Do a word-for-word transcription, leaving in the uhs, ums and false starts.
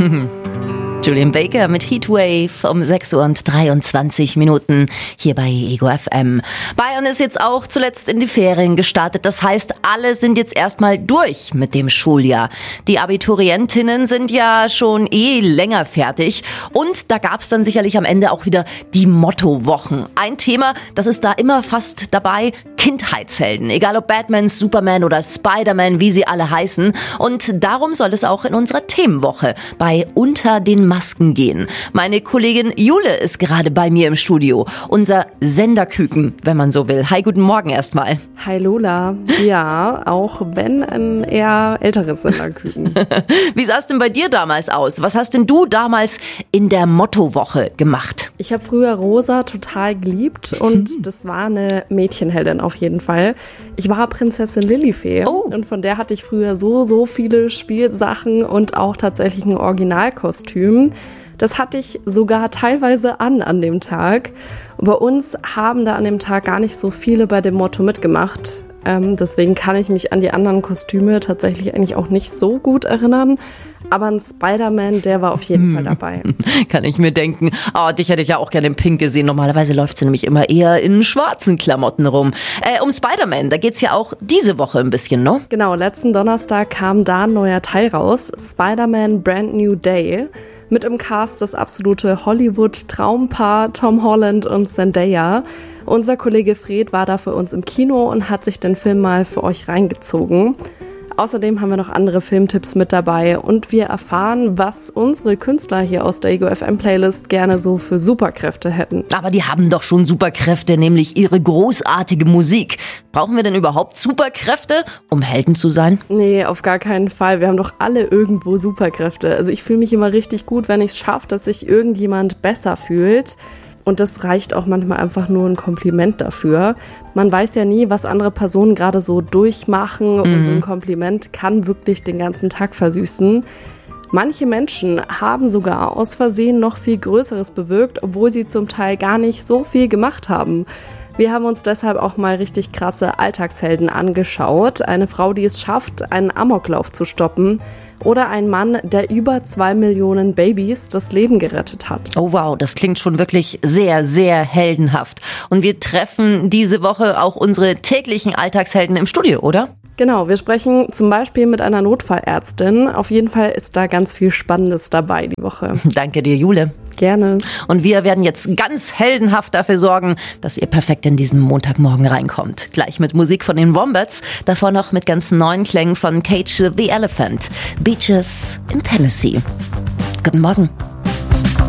Julian Baker mit Heatwave um sechs Uhr und dreiundzwanzig Minuten hier bei Ego F M. Bayern ist jetzt auch zuletzt in die Ferien gestartet. Das heißt, alle sind jetzt erstmal durch mit dem Schuljahr. Die Abiturientinnen sind ja schon eh länger fertig. Und da gab's dann sicherlich am Ende auch wieder die Mottowochen. Ein Thema, das ist da immer fast dabei, Kindheitshelden. Egal ob Batman, Superman oder Spider-Man, wie sie alle heißen. Und darum soll es auch in unserer Themenwoche bei Unter den Masken gehen. Meine Kollegin Jule ist gerade bei mir im Studio. Unser Senderküken, wenn man so will. Hi, guten Morgen erstmal. Hi Lola. Ja, auch wenn ein eher älteres Senderküken. Wie sah es denn bei dir damals aus? Was hast denn du damals in der Mottowoche gemacht? Ich habe früher Rosa total geliebt und hm. das war eine Mädchenheldin auf jeden Fall. Ich war Prinzessin Lilifee oh. und von der hatte ich früher so, so viele Spielsachen und auch tatsächlich ein Originalkostüm. Das hatte ich sogar teilweise an an dem Tag. Bei uns haben da an dem Tag gar nicht so viele bei dem Motto mitgemacht. Ähm, deswegen kann ich mich an die anderen Kostüme tatsächlich eigentlich auch nicht so gut erinnern. Aber ein Spider-Man, der war auf jeden Fall dabei. Kann ich mir denken. Oh, dich hätte ich ja auch gerne in Pink gesehen. Normalerweise läuft sie nämlich immer eher in schwarzen Klamotten rum. Äh, um Spider-Man, da geht's ja auch diese Woche ein bisschen, ne? Genau, letzten Donnerstag kam da ein neuer Teil raus. Spider-Man Brand New Day. Mit im Cast das absolute Hollywood-Traumpaar Tom Holland und Zendaya. Unser Kollege Fred war da für uns im Kino und hat sich den Film mal für euch reingezogen. Außerdem haben wir noch andere Filmtipps mit dabei und wir erfahren, was unsere Künstler hier aus der Ego F M Playlist gerne so für Superkräfte hätten. Aber die haben doch schon Superkräfte, nämlich ihre großartige Musik. Brauchen wir denn überhaupt Superkräfte, um Helden zu sein? Nee, auf gar keinen Fall. Wir haben doch alle irgendwo Superkräfte. Also ich fühle mich immer richtig gut, wenn ich es schaffe, dass sich irgendjemand besser fühlt. Und das reicht auch manchmal einfach nur ein Kompliment dafür. Man weiß ja nie, was andere Personen gerade so durchmachen. Mhm. Und so ein Kompliment kann wirklich den ganzen Tag versüßen. Manche Menschen haben sogar aus Versehen noch viel Größeres bewirkt, obwohl sie zum Teil gar nicht so viel gemacht haben. Wir haben uns deshalb auch mal richtig krasse Alltagshelden angeschaut. Eine Frau, die es schafft, einen Amoklauf zu stoppen. Oder ein Mann, der über zwei Millionen Babys das Leben gerettet hat. Oh wow, das klingt schon wirklich sehr, sehr heldenhaft. Und wir treffen diese Woche auch unsere täglichen Alltagshelden im Studio, oder? Genau, wir sprechen zum Beispiel mit einer Notfallärztin. Auf jeden Fall ist da ganz viel Spannendes dabei die Woche. Danke dir, Jule. Gerne. Und wir werden jetzt ganz heldenhaft dafür sorgen, dass ihr perfekt in diesen Montagmorgen reinkommt. Gleich mit Musik von den Wombats, davor noch mit ganz neuen Klängen von Cage the Elephant. Beaches in Tennessee. Guten Morgen.